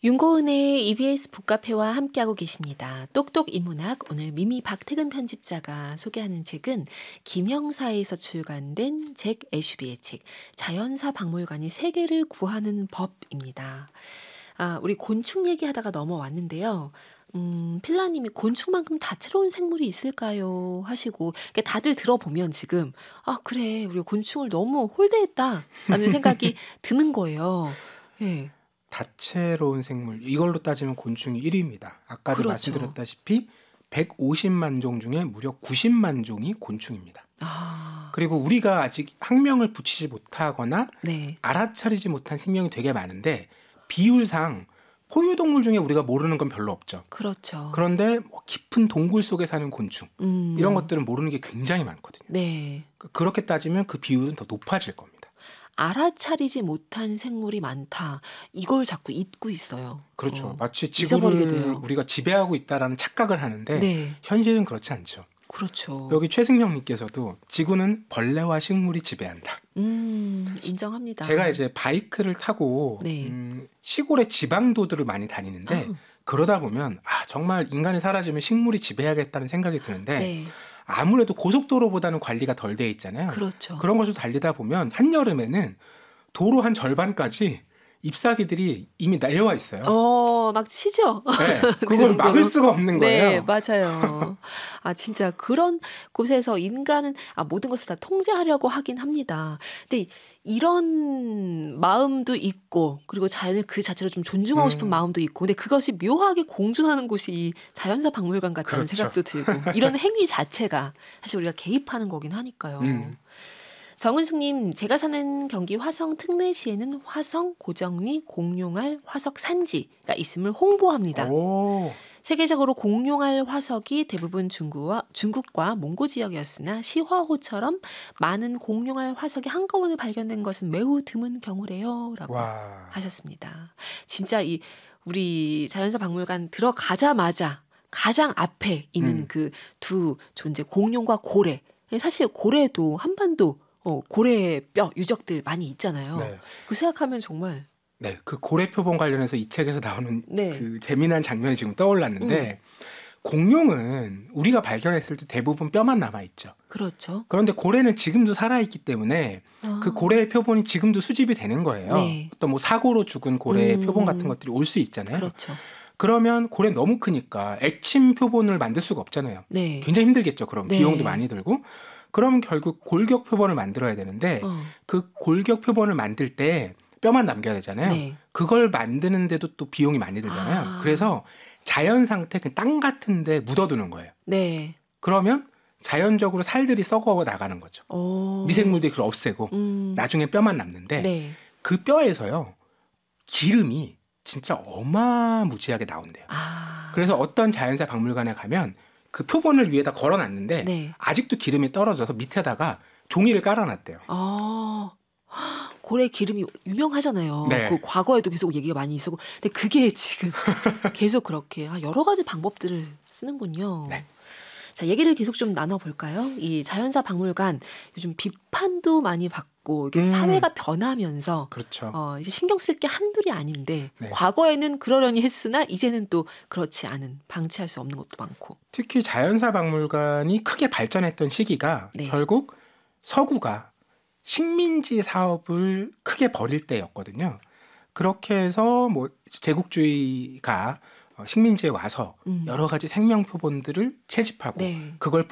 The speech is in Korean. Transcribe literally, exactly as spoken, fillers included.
윤고은의 이비에스 북카페와 함께하고 계십니다. 똑똑 인문학, 오늘 미미 박태근 편집자가 소개하는 책은 김형사에서 출간된 잭 애슈비의 책 자연사 박물관이 세계를 구하는 법입니다. 아, 우리 곤충 얘기하다가 넘어왔는데요. 음, 필라님이 곤충만큼 다채로운 생물이 있을까요? 하시고 그러니까 다들 들어보면 지금 아 그래 우리 곤충을 너무 홀대했다라는 생각이 드는 거예요. 예. 다채로운 생물, 이걸로 따지면 곤충이 일 위입니다. 아까도 그렇죠. 말씀드렸다시피 백오십만 종 중에 무려 구십만 종이 곤충입니다. 아, 그리고 우리가 아직 학명을 붙이지 못하거나 네. 알아차리지 못한 생명이 되게 많은데 비율상 포유동물 중에 우리가 모르는 건 별로 없죠. 그렇죠. 그런데 뭐 깊은 동굴 속에 사는 곤충 음, 이런 것들은 모르는 게 굉장히 많거든요. 네. 그렇게 따지면 그 비율은 더 높아질 겁니다. 알아차리지 못한 생물이 많다. 이걸 자꾸 잊고 있어요. 그렇죠. 어, 마치 잊어버리게 지구를 돼요. 우리가 지배하고 있다라는 착각을 하는데 네. 현실은 그렇지 않죠. 그렇죠. 여기 최승명님께서도 지구는 벌레와 식물이 지배한다. 음, 인정합니다. 제가 이제 바이크를 타고 네. 음, 시골의 지방도들을 많이 다니는데 아. 그러다 보면 아 정말 인간이 사라지면 식물이 지배하겠다는 생각이 드는데 네. 아무래도 고속도로보다는 관리가 덜 돼 있잖아요. 그렇죠. 그런 것을 달리다 보면 한여름에는 도로 한 절반까지 잎사귀들이 이미 날려와 있어요. 어, 막 치죠. 네, 그 그걸 정도로. 막을 수가 없는 거예요. 네, 맞아요. 아, 진짜 그런 곳에서 인간은 아, 모든 것을 다 통제하려고 하긴 합니다. 근데 이런 마음도 있고 그리고 자연을 그 자체로 좀 존중하고 싶은 음. 마음도 있고 근데 그것이 묘하게 공존하는 곳이 이 자연사 박물관 같다는 그렇죠. 생각도 들고 이런 행위 자체가 사실 우리가 개입하는 거긴 하니까요. 음. 정은숙님, 제가 사는 경기 화성 특례시에는 화성, 고정리, 공룡알, 화석 산지가 있음을 홍보합니다. 오, 세계적으로 공룡알 화석이 대부분 중국과, 중국과 몽고 지역이었으나 시화호처럼 많은 공룡알 화석이 한꺼번에 발견된 것은 매우 드문 경우래요. 라고 와, 하셨습니다. 진짜 이 우리 자연사 박물관 들어가자마자 가장 앞에 있는 음. 그 두 존재 공룡과 고래. 사실 고래도 한반도 어, 고래 뼈 유적들 많이 있잖아요. 네, 그 생각하면 정말 네, 그 고래 표본 관련해서 이 책에서 나오는 네. 그 재미난 장면이 지금 떠올랐는데 공룡은 우리가 발견했을 때 대부분 뼈만 남아 있죠. 그렇죠. 그런데 고래는 지금도 살아 있기 때문에 아. 그 고래의 표본이 지금도 수집이 되는 거예요. 네. 또 뭐 사고로 죽은 고래의 음. 표본 같은 것들이 올 수 있잖아요. 그렇죠. 그러면 고래 너무 크니까 액침 표본을 만들 수가 없잖아요. 네. 굉장히 힘들겠죠. 그럼 네. 비용도 많이 들고. 그러면 결국 골격 표본을 만들어야 되는데 어. 그 골격 표본을 만들 때 뼈만 남겨야 되잖아요. 네. 그걸 만드는데도 또 비용이 많이 들잖아요. 아. 그래서 자연 상태 그 땅 같은 데 묻어두는 거예요. 네. 그러면 자연적으로 살들이 썩어 나가는 거죠. 오. 미생물들이 그걸 없애고 음. 나중에 뼈만 남는데 네. 그 뼈에서요 기름이 진짜 어마무지하게 나온대요. 아. 그래서 어떤 자연사 박물관에 가면 그 표본을 위에다 걸어놨는데 네. 아직도 기름이 떨어져서 밑에다가 종이를 깔아놨대요. 아. 고래 기름이 유명하잖아요. 네. 그 과거에도 계속 얘기가 많이 있었고, 근데 그게 지금 계속 그렇게 아, 여러 가지 방법들을 쓰는군요. 네. 자, 얘기를 계속 좀 나눠볼까요? 이 자연사 박물관 요즘 비판도 많이 받고 이게 음. 사회가 변하면서 그렇죠. 어, 이제 신경 쓸 게 한둘이 아닌데 네. 과거에는 그러려니 했으나 이제는 또 그렇지 않은 방치할 수 없는 것도 많고. 특히 자연사 박물관이 크게 발전했던 시기가 네. 결국 서구가 식민지 사업을 크게 벌일 때였거든요. 그렇게 해서 뭐 제국주의가 식민지에 와서 음. 여러 가지 생명 표본들을 채집하고 네. 그걸